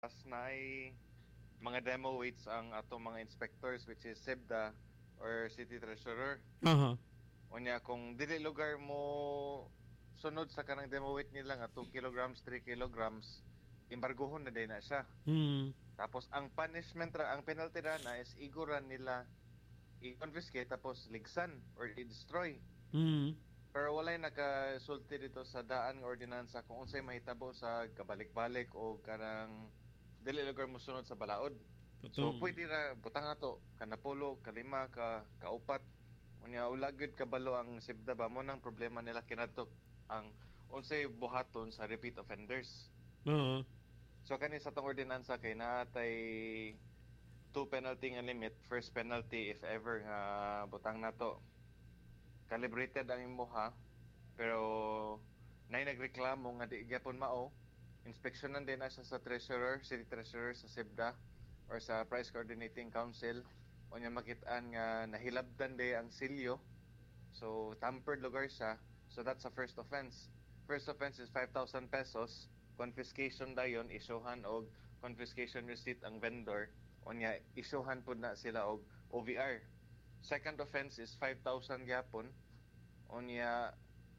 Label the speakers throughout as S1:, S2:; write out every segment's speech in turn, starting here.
S1: na ay mga demo weights ang atong mga inspectors which is SEBDA or City Treasurer.
S2: Aha.
S1: Unya kung dili lugar mo sunod sa kanang demo weight nila nga 2 kilograms, 3 kilograms, embargohon na din na siya.
S2: Hmm.
S1: Tapos ang punishment ang penalty ra na is iguran nila i-confiscate tapos ligsan or i-destroy.
S2: Hmm.
S1: Pero walay nakasulti dito sa daan nga ordinansa kung unsay mahitabo sa kabalik-balik o kanang dili lugar mo sunod sa balaod. So pwede ra butang ato kanapulo, kalima, kaupat. Unya ula gyud kabalo ang SEBDA ba mo nang problema nila kinatok ang unsay buhaton sa repeat offenders.
S2: Oo.
S1: So kani sa tong ordinansa kay naatay two penalty nga limit. First penalty if ever nga butang nato calibrated ang imuha pero nay nagreklamo nga di gyapon mao, inspeksyonan din na siya sa treasurer, city treasurer sa SEBDA or sa Price Coordinating Council. Unya makit-an nga nahilabdan di ang silyo. So tampered lugar siya. So that's a first offense. First offense is 5,000 pesos. Confiscation dayon, isyuhan og confiscation receipt ang vendor. Unya isyuhan pud na sila og OVR. Second offense is 5,000 gyapon. Unya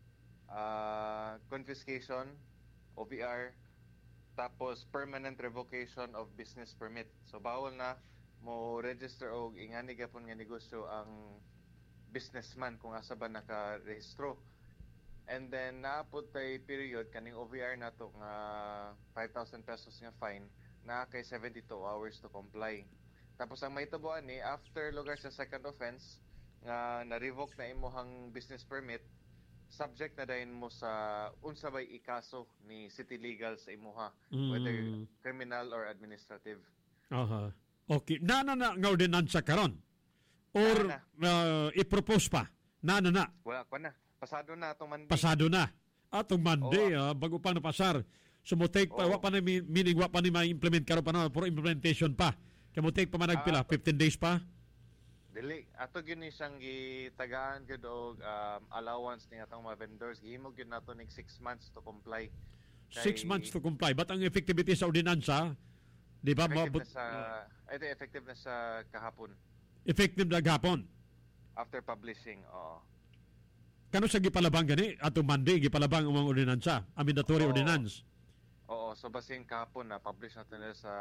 S1: confiscation, OVR, tapos permanent revocation of business permit. So bawal na mo register og ingani gyapon nga negosyo ang businessman kung asa ba naka-rehistro. And then naapod tay period kaning OVR nato nga 5,000 pesos nga fine na kay 72 hours to comply. Tapos ang mahitabuan ni after lugar sa second offense nga na-revoke na imuhang business permit, subject na dayon mo sa unsa bay ikaso ni City Legal sa imuha, whether criminal or administrative.
S2: Aha. Okay. Na nga ordinansa karon? Or i-propose pa? Na.
S1: Wala ko na. Pasado na atong Monday.
S2: Pasado na. Atong Monday, bago pa napasar. So mo take pa, wa pa na meaning wa pa ni ma-implement karon pa na for implementation pa. Kaya mo take pa man nagpila, 15 days pa?
S1: Dili. Ato gyud ni siyang gitagaan gyud og allowance ni atong mga vendors. Gihimo gyud nato nig 6 months to comply.
S2: 6 months to comply. But ang effectivity sa ordinansa, di ba?
S1: Effective na sa kahapon.
S2: Effective na gapon.
S1: After publishing, oo.
S2: Kano sa gipalabang gani? Atong Monday, gipalabang ang mga ordinansa. A mandatory ordinance.
S1: Oo. So basin kahapon na publish natin nila sa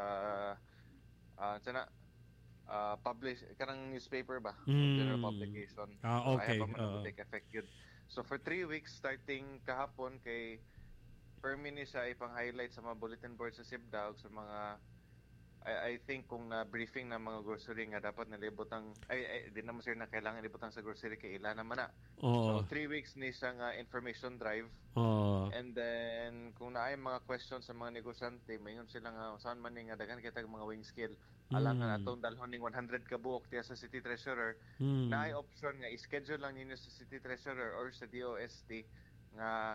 S1: publish kanang newspaper ba? General publication.
S2: Okay.
S1: So, I take effect yun. So for 3 weeks starting kahapon kay permini siya ipang-highlight sa mga bulletin board sa SEBDA sa mga I think kung na briefing na mga grocery nga dapat nalibotang di naman sir na kailangan libotang sa grocery kay ila naman na. So 3 weeks ni siya nga information drive. And then kung naay mga questions sa mga negosyante, mayon sila nga saan man ni nga daghan kitag mga weighing scale. Alam nga atong dalhon ning 100 ka buok tiya sa city treasurer. Naay option nga i-schedule lang ninyo sa city treasurer or sa DOST nga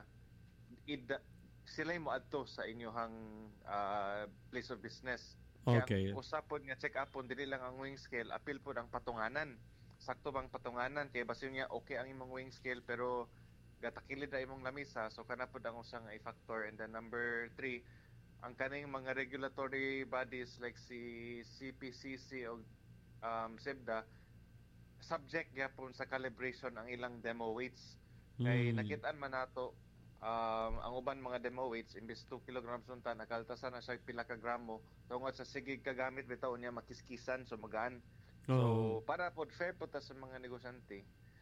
S1: sila mo adto sa inyohang place of business.
S2: Okay.
S1: Kaya usapon nga check upon dili lang ang weighing scale, apil po ang patunganan. Sakto bang patunganan kay basin niya okay ang imong weighing scale pero gatakilid ra imong lamisa, so kana pud ang usang i-factor. And then number 3, ang kaning mga regulatory bodies like si CPCC o SEBDA subject gyapon sa calibration ang ilang demo weights. Kay nakit-an man nato ang uban mga demo weights imbes 2 kilograms unta nakaltasan na siya pila ka gramo tungod sa sigig kagamit bitaw niya makiskisan so magaan. So para pod fair po ta sa mga negosyante,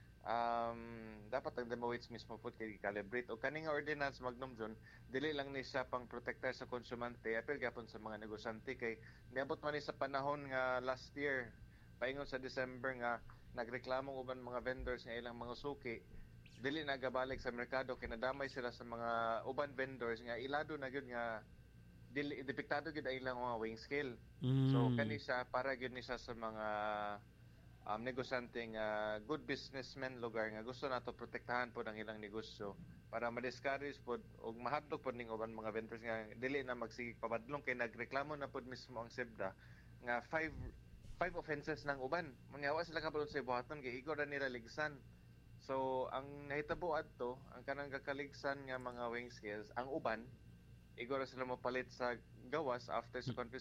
S1: dapat ang demo weights mismo pod kay calibrate o kaning ordinance Magnum John dili lang ni siya pang protektar sa konsumante, apil gyapon sa mga negosyante kay niabot man ni sa panahon nga last year paingon sa December nga nagreklamo uban mga vendors nga ilang mga suki dili nagabalik sa merkado kay nadamay sila sa mga uban vendors nga ilado na gyud nga dili depektado gyud ang ilang mga weighing scale. So kani siya para gyud ni siya sa mga negosyante nga good businessmen lugar nga gusto nato protektahan pod ang ilang negosyo para ma-discourage pod og mahadlok pod ning uban mga vendors nga dili na magsigig pabadlong kay nagreklamo na pod mismo ang SEBDA nga 5 offenses ng uban. Manyawa sila kabalo sa buhaton kay igor na nila ligsan. So, ang nahitabo adto, ang kanang kakaligsan nga mga weighing scales, ang uban, igor sila mapalit sa gawas after sa confiscation